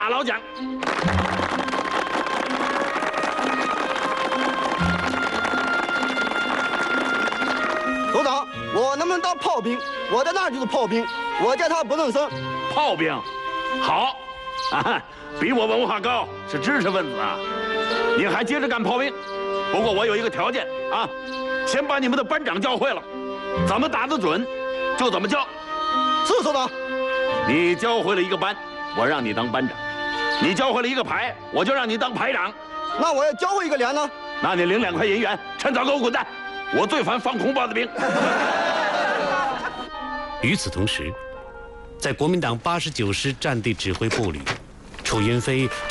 大老蒋。 首长，我能不能当炮兵？我在那儿就是炮兵，我叫他不认生。 炮兵，好，啊，比我文化高，是知识分子啊！你还接着干炮兵？不过我有一个条件啊，先把你们的班长教会了，怎么打得准，就怎么教。 是首长。 你教会了一个班，我让你当班长；你教会了一个排，我就让你当排长。 那我要教会一个连呢？ 那你领2块银元，趁早给我滚蛋！我最烦放空包的兵。 与此同时，在国民党89师战地指挥部里，楚云飞